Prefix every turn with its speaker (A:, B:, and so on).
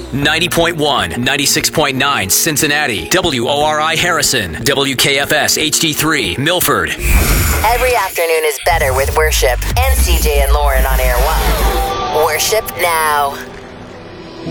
A: 90.1, 96.9 Cincinnati, WORI Harrison, WKFS HD3 Milford.
B: Every afternoon is better with worship and CJ and Lauren on Air 1. Worship now.